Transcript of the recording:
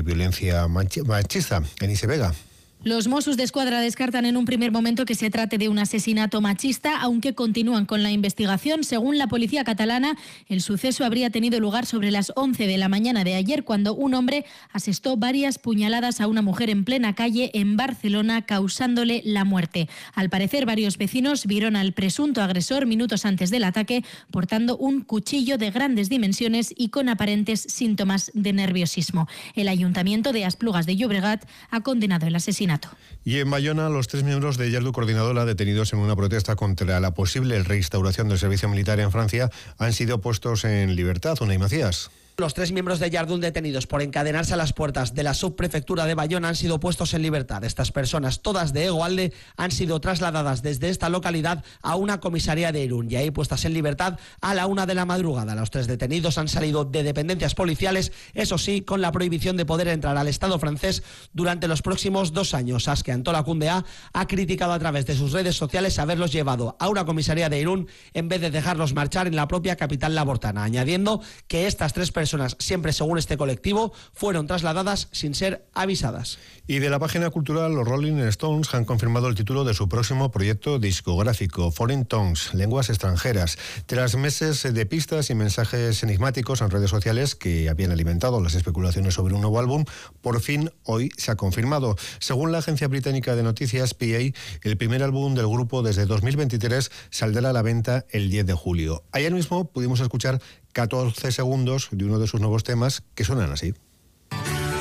de violencia machista. Enise Vega. Los Mossos d'Esquadra descartan en un primer momento que se trate de un asesinato machista, aunque continúan con la investigación. Según la policía catalana, el suceso habría tenido lugar sobre las 11 de la mañana de ayer, cuando un hombre asestó varias puñaladas a una mujer en plena calle en Barcelona, causándole la muerte. Al parecer, varios vecinos vieron al presunto agresor minutos antes del ataque portando un cuchillo de grandes dimensiones y con aparentes síntomas de nerviosismo. El Ayuntamiento de Esplugas de Llobregat ha condenado el asesinato. Y en Bayona, los 3 miembros de Yardu Coordinadora detenidos en una protesta contra la posible reinstauración del servicio militar en Francia han sido puestos en libertad. Unai Macías. Los 3 miembros de Yardún detenidos por encadenarse a las puertas de la subprefectura de Bayona han sido puestos en libertad. Estas personas, todas de Egoalde, han sido trasladadas desde esta localidad a una comisaría de Irún y ahí puestas en libertad a la 1 de la madrugada. Los 3 detenidos han salido de dependencias policiales, eso sí, con la prohibición de poder entrar al Estado francés durante los próximos 2 años. Aske Antola Cundea ha criticado a través de sus redes sociales haberlos llevado a una comisaría de Irún en vez de dejarlos marchar en la propia capital labortana, añadiendo que estas 3 personas, siempre según este colectivo, fueron trasladadas sin ser avisadas. Y de la página cultural, los Rolling Stones han confirmado el título de su próximo proyecto discográfico, Foreign Tongues, lenguas extranjeras. Tras meses de pistas y mensajes enigmáticos en redes sociales que habían alimentado las especulaciones sobre un nuevo álbum, por fin hoy se ha confirmado. Según la agencia británica de noticias PA, el primer álbum del grupo desde 2023 saldrá a la venta el 10 de julio. Ayer mismo pudimos escuchar 14 segundos de uno de sus nuevos temas que suenan así.